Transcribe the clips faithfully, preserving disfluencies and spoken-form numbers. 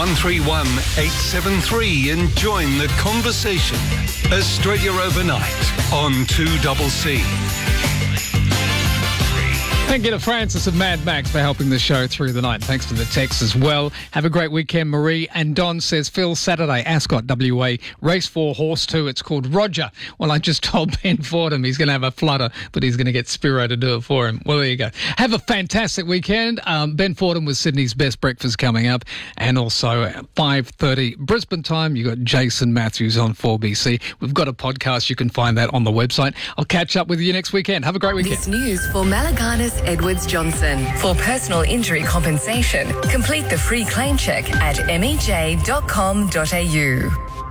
one three one, eight seven three and join the conversation. Australia Overnight on two C C. Thank you to Francis of Mad Max for helping the show through the night. Thanks for the text as well. Have a great weekend, Marie. And Don says, Phil, Saturday, Ascot, W A, race four, horse two. It's called Roger. Well, I just told Ben Fordham he's going to have a flutter, but he's going to get Spiro to do it for him. Well, there you go. Have a fantastic weekend. Um, Ben Fordham with Sydney's Best Breakfast coming up. And also at five thirty Brisbane time, you've got Jason Matthews on four B C. We've got a podcast. You can find that on the website. I'll catch up with you next weekend. Have a great weekend. This news for Malagana's Edwards Johnson. For personal injury compensation, complete the free claim check at m e j dot com dot a u.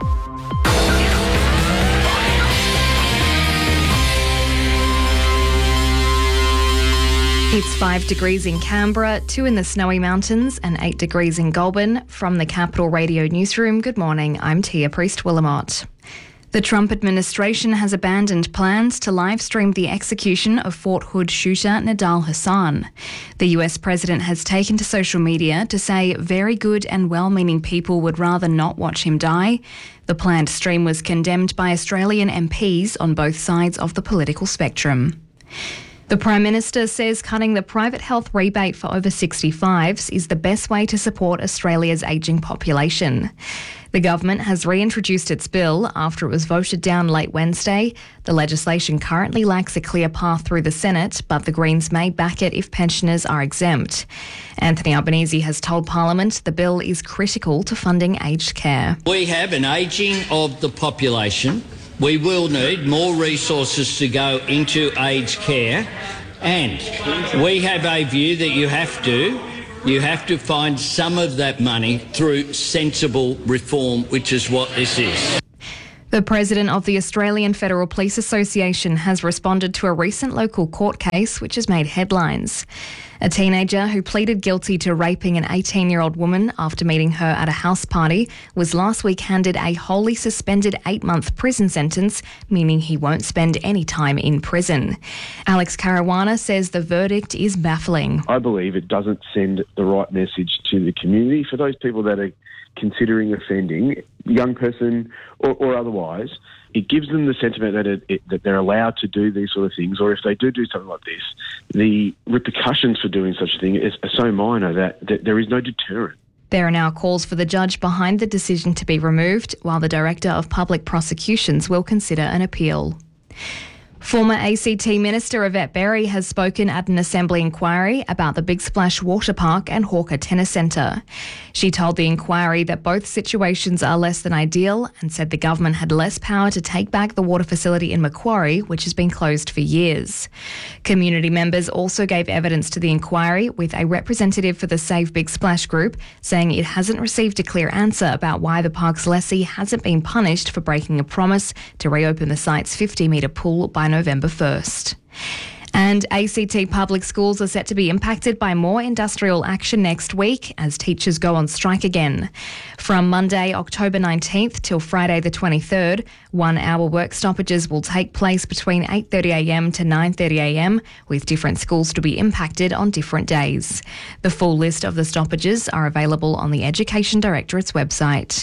It's five degrees in Canberra, two in the Snowy Mountains and eight degrees in Goulburn. From the Capital Radio Newsroom, good morning, I'm Tia Priest-Willamott. The Trump administration has abandoned plans to live stream the execution of Fort Hood shooter Nidal Hasan. The U S president has taken to social media to say very good and well-meaning people would rather not watch him die. The planned stream was condemned by Australian M Ps on both sides of the political spectrum. The Prime Minister says cutting the private health rebate for over sixty-fives is the best way to support Australia's ageing population. The government has reintroduced its bill after it was voted down late Wednesday. The legislation currently lacks a clear path through the Senate, but the Greens may back it if pensioners are exempt. Anthony Albanese has told Parliament the bill is critical to funding aged care. We have an ageing of the population. We will need more resources to go into aged care, and we have a view that you have to You have to find some of that money through sensible reform, which is what this is. The president of the Australian Federal Police Association has responded to a recent local court case which has made headlines. A teenager who pleaded guilty to raping an eighteen-year-old woman after meeting her at a house party was last week handed a wholly suspended eight-month prison sentence, meaning he won't spend any time in prison. Alex Caruana says the verdict is baffling. I believe it doesn't send the right message to the community. For those people that are considering offending, young person or, or otherwise, it gives them the sentiment that it, it, that they're allowed to do these sort of things, or if they do do something like this, the repercussions for doing such a thing is, are so minor that, that there is no deterrent. There are now calls for the judge behind the decision to be removed, while the Director of Public Prosecutions will consider an appeal. Former A C T Minister Yvette Berry has spoken at an Assembly inquiry about the Big Splash Water Park and Hawker Tennis Centre. She told the inquiry that both situations are less than ideal and said the government had less power to take back the water facility in Macquarie, which has been closed for years. Community members also gave evidence to the inquiry, with a representative for the Save Big Splash group saying it hasn't received a clear answer about why the park's lessee hasn't been punished for breaking a promise to reopen the site's fifty metre pool by November first. And A C T public schools are set to be impacted by more industrial action next week as teachers go on strike again. From Monday, October nineteenth till Friday the twenty-third, one-hour work stoppages will take place between eight thirty a m to nine thirty a m, with different schools to be impacted on different days. The full list of the stoppages are available on the Education Directorate's website.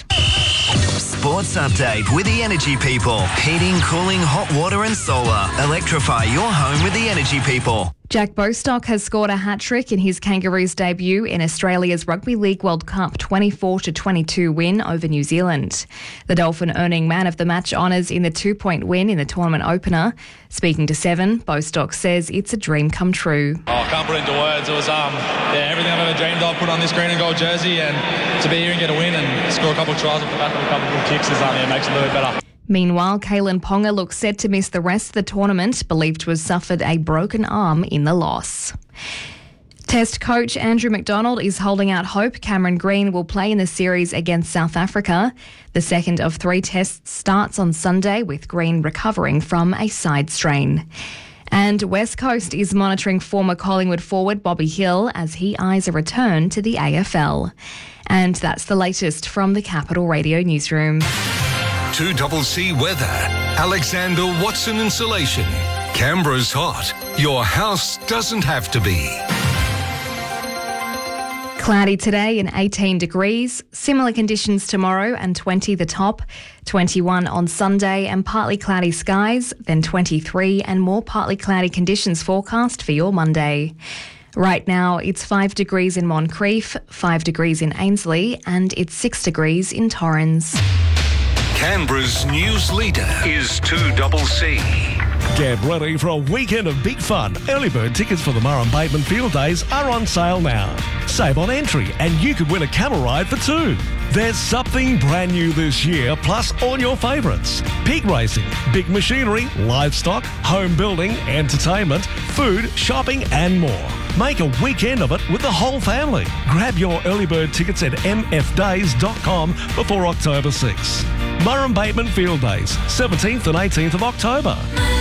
Sports update with the Energy People. Heating, cooling, hot water and solar. Electrify your home with the Energy People. Jack Bostock has scored a hat-trick in his Kangaroos debut in Australia's Rugby League World Cup twenty-four to twenty-two win over New Zealand. The Dolphin earning man of the match honours in the two-point win in the tournament opener. Speaking to Seven, Bostock says it's a dream come true. Oh, I can't put it into words. It was um, yeah, everything I've ever dreamed of, put on this green and gold jersey, and to be here and get a win and score a couple of tries off the back of a couple of good kicks is, um, yeah, makes it a little bit better. Meanwhile, Kalen Ponga looks set to miss the rest of the tournament, believed to have suffered a broken arm in the loss. Test coach Andrew McDonald is holding out hope Cameron Green will play in the series against South Africa. The second of three tests starts on Sunday, with Green recovering from a side strain. And West Coast is monitoring former Collingwood forward Bobby Hill as he eyes a return to the A F L. And that's the latest from the Capital Radio Newsroom. two C C weather. Alexander Watson Insulation. Canberra's hot. Your house doesn't have to be. Cloudy today and eighteen degrees. Similar conditions tomorrow and twenty the top. twenty-one on Sunday and partly cloudy skies. Then twenty-three and more partly cloudy conditions forecast for your Monday. Right now it's five degrees in Moncrief, five degrees in Ainslie and it's six degrees in Torrens. Canberra's news leader is two double C. Get ready for a weekend of big fun. Early bird tickets for the Murrum Bateman Field Days are on sale now. Save on entry and you could win a camel ride for two. There's something brand new this year, plus all your favourites. Pig racing, big machinery, livestock, home building, entertainment, food, shopping and more. Make a weekend of it with the whole family. Grab your early bird tickets at m f days dot com before October sixth. Murrum Bateman Field Days, seventeenth and eighteenth of October.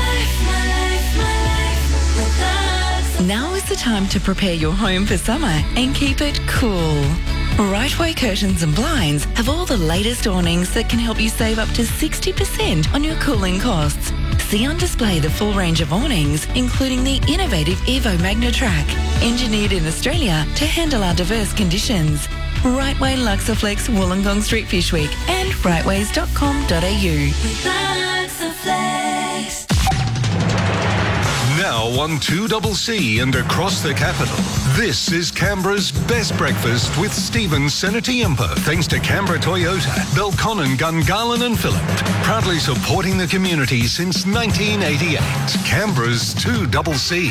Now is the time to prepare your home for summer and keep it cool. Rightway Curtains and Blinds have all the latest awnings that can help you save up to sixty percent on your cooling costs. See on display the full range of awnings, including the innovative Evo Magna Track, engineered in Australia to handle our diverse conditions. Rightway Luxaflex Wollongong Street Fish Week and rightways dot com dot a u. Now on two double C and across the capital, this is Canberra's best breakfast with Stephen Senatiempo. Thanks to Canberra Toyota, Belconnen, Gungahlin and Phillip. Proudly supporting the community since nineteen eighty-eight. Canberra's two double C.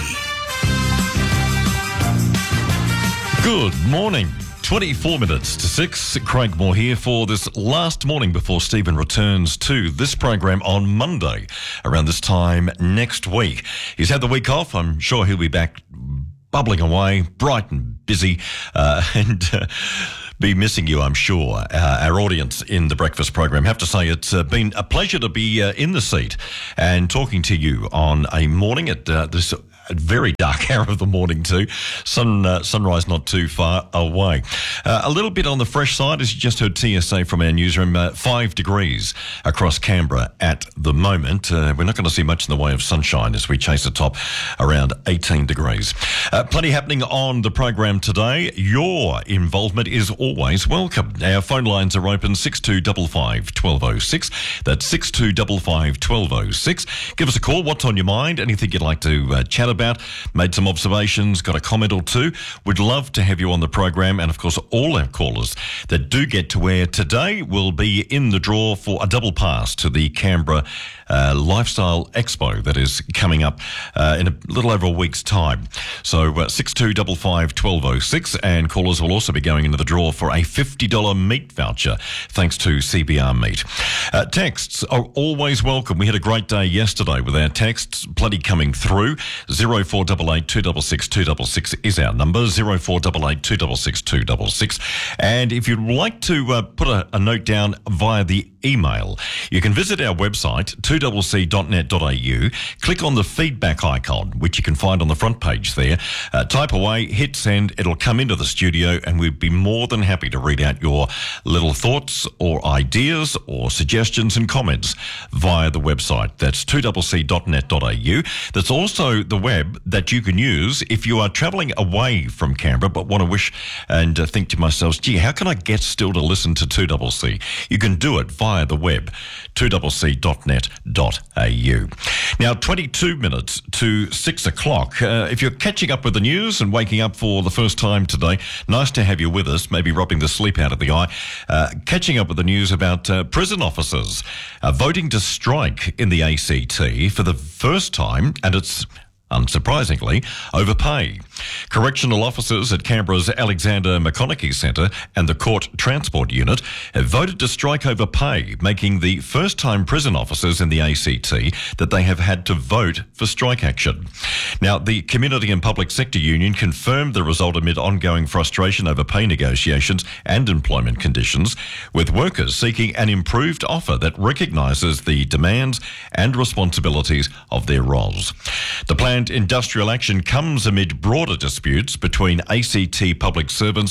Good morning. twenty-four minutes to six. Craig Moore here for this last morning before Stephen returns to this program on Monday around this time next week. He's had the week off. I'm sure he'll be back bubbling away, bright and busy, uh, and uh, be missing you, I'm sure. Uh, our audience in the breakfast program. Have to say it's uh, been a pleasure to be uh, in the seat and talking to you on a morning at uh, this a very dark hour of the morning too. Sun uh, sunrise not too far away. Uh, a little bit on the fresh side, as you just heard T S A from our newsroom, uh, five degrees across Canberra at the moment. Uh, we're not going to see much in the way of sunshine as we chase the top around eighteen degrees. Uh, plenty happening on the program today. Your involvement is always welcome. Our phone lines are open six two five five, one two zero six. That's six two five five, one two zero six. Give us a call. What's on your mind? Anything you'd like to uh, chat about? About, made some observations, got a comment or two. We'd love to have you on the program, and of course all our callers that do get to air today will be in the draw for a double pass to the Canberra uh, Lifestyle Expo that is coming up uh, in a little over a week's time. So uh, six two five five, one two zero six, and callers will also be going into the draw for a fifty dollars meat voucher thanks to C B R Meat. Uh, texts are always welcome. We had a great day yesterday with our texts, plenty coming through. zero four eight eight, two six six, two six six is our number, zero four eight eight, two six six, two six six. And if you'd like to uh, put a, a note down via the email, you can visit our website, two c c dot net dot a u, click on the feedback icon, which you can find on the front page there, uh, type away, hit send, it'll come into the studio, and we'd be more than happy to read out your little thoughts or ideas or suggestions and comments via the website. That's two c c dot net dot a u. That's also the web that you can use if you are travelling away from Canberra but want to wish and uh, think to myself, gee, how can I get still to listen to two C C? You can do it via the web, two c c dot net dot a u. Now, twenty-two minutes to six o'clock. Uh, if you're catching up with the news and waking up for the first time today, nice to have you with us, maybe rubbing the sleep out of the eye. Uh, catching up with the news about uh, prison officers uh, voting to strike in the A C T for the first time, and it's unsurprisingly, over pay. Correctional officers at Canberra's Alexander McConaughey Centre and the Court Transport Unit have voted to strike over pay, making the first-time prison officers in the A C T that they have had to vote for strike action. Now, the Community and Public Sector Union confirmed the result amid ongoing frustration over pay negotiations and employment conditions, with workers seeking an improved offer that recognises the demands and responsibilities of their roles. The planned industrial action comes amid broader disputes between A C T public servants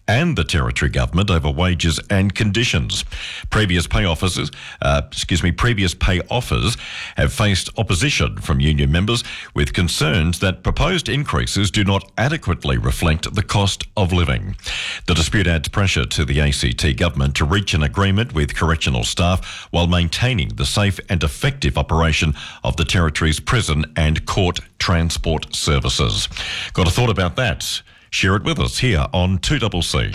and the Territory Government over wages and conditions. Previous pay offers, uh, excuse me, previous pay offers have faced opposition from union members with concerns that proposed increases do not adequately reflect the cost of living. The dispute adds pressure to the A C T Government to reach an agreement with correctional staff while maintaining the safe and effective operation of the Territory's prison and court transport services. Got a thought about that? Share it with us here on two C C.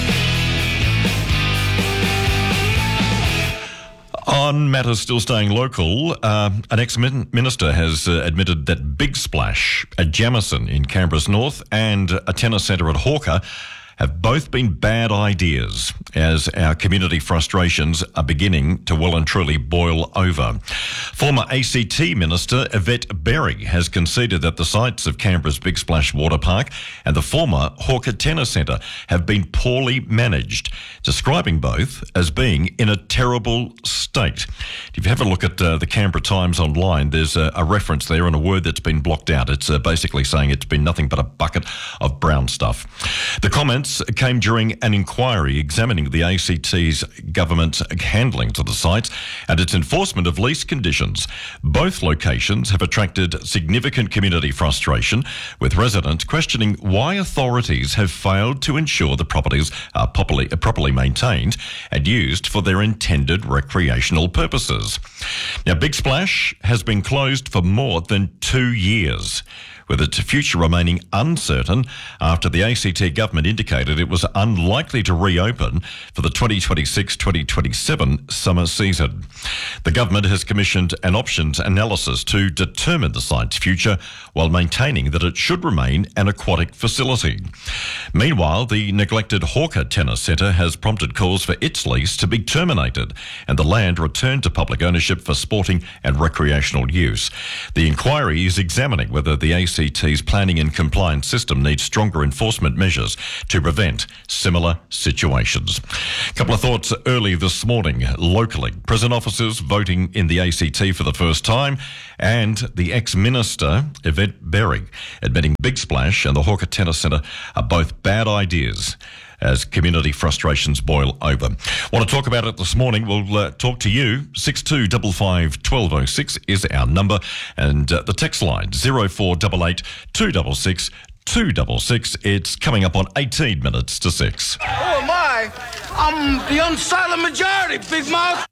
On matters still staying local, uh, an ex-minister has uh, admitted that Big Splash at Jamison in Canberra's north and a tennis centre at Hawker have both been bad ideas as our community frustrations are beginning to well and truly boil over. Former A C T Minister Yvette Berry has conceded that the sites of Canberra's Big Splash Water Park and the former Hawker Tennis Centre have been poorly managed, describing both as being in a terrible state. If you have a look at uh, the Canberra Times online, there's a, a reference there and a word that's been blocked out. It's uh, basically saying it's been nothing but a bucket of brown stuff. The comments came during an inquiry examining the A C T's government's handling to the sites and its enforcement of lease conditions. Both locations have attracted significant community frustration, with residents questioning why authorities have failed to ensure the properties are properly, properly maintained and used for their intended recreational purposes. Now, Big Splash has been closed for more than two years. With its future remaining uncertain after the A C T government indicated it was unlikely to reopen for the twenty twenty-six twenty twenty-seven summer season. The government has commissioned an options analysis to determine the site's future while maintaining that it should remain an aquatic facility. Meanwhile, the neglected Hawker Tennis Centre has prompted calls for its lease to be terminated and the land returned to public ownership for sporting and recreational use. The inquiry is examining whether the A C T's planning and compliance system needs stronger enforcement measures to prevent similar situations. A couple of thoughts early this morning locally. Prison officers voting in the A C T for the first time, and the ex-minister Yvette Berry admitting Big Splash and the Hawker Tennis Centre are both bad ideas as community frustrations boil over. Want to talk about it this morning? We'll uh, talk to you. six two five five, one two zero six is our number, and uh, the text line zero four eight eight, two six six, two six six. It's coming up on eighteen minutes to six. Who am I? I'm the unsilent majority, big mouth.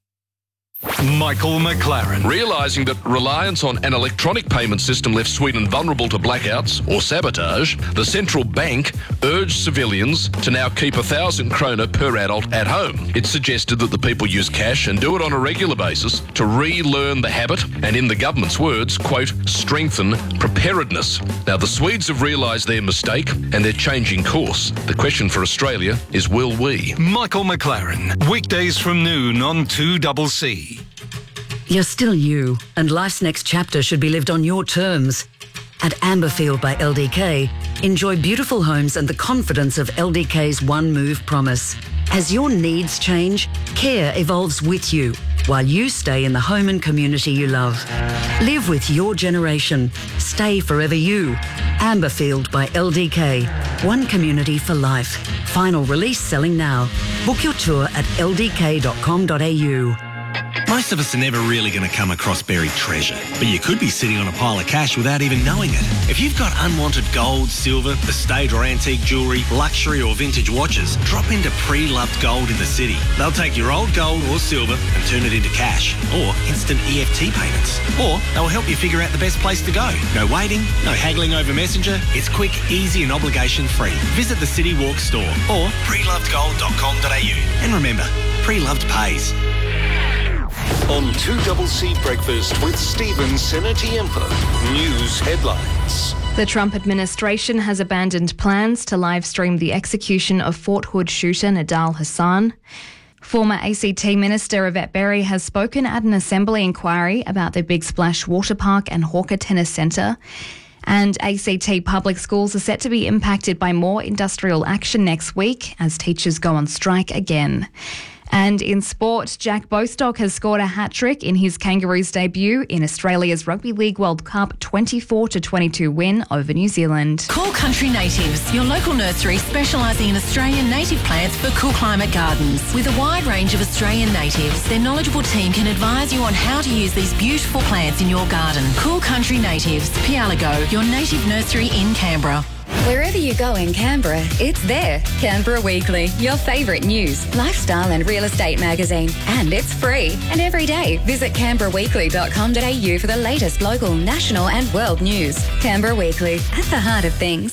Michael McLaren. Realising that reliance on an electronic payment system left Sweden vulnerable to blackouts or sabotage, the central bank urged civilians to now keep a thousand krona per adult at home. It suggested that the people use cash and do it on a regular basis to relearn the habit and, in the government's words, quote, strengthen preparedness. Now, the Swedes have realised their mistake and they're changing course. The question for Australia is, will we? Michael McLaren. Weekdays from noon on two C C. You're still you, and life's next chapter should be lived on your terms. At Amberfield by L D K, enjoy beautiful homes and the confidence of L D K's One Move promise. As your needs change, care evolves with you, while you stay in the home and community you love. Live with your generation. Stay forever you. Amberfield by L D K. One community for life. Final release selling now. Book your tour at l d k dot com dot a u. Most of us are never really going to come across buried treasure, but you could be sitting on a pile of cash without even knowing it. If you've got unwanted gold, silver, estate or antique jewellery, luxury or vintage watches, drop into Pre-Loved Gold in the city. They'll take your old gold or silver and turn it into cash or instant E F T payments. Or they'll help you figure out the best place to go. No waiting, no haggling over Messenger. It's quick, easy and obligation-free. Visit the City Walk store or pre loved gold dot com dot a u. And remember, Pre-Loved pays. On two C C Breakfast with Stephen Senatiempo. News headlines. The Trump administration has abandoned plans to live stream the execution of Fort Hood shooter Nidal Hasan. Former A C T Minister Yvette Berry has spoken at an Assembly inquiry about the Big Splash Water Park and Hawker Tennis Centre. And A C T public schools are set to be impacted by more industrial action next week as teachers go on strike again. And in sport, Jack Bostock has scored a hat-trick in his Kangaroos debut in Australia's Rugby League World Cup twenty-four to twenty-two win over New Zealand. Cool Country Natives, your local nursery specialising in Australian native plants for cool climate gardens. With a wide range of Australian natives, their knowledgeable team can advise you on how to use these beautiful plants in your garden. Cool Country Natives, Pialago, your native nursery in Canberra. Wherever you go in Canberra, it's there. Canberra Weekly, your favourite news, lifestyle and real estate magazine. And it's free. And every day, visit canberra weekly dot com dot a u for the latest local, national and world news. Canberra Weekly, at the heart of things.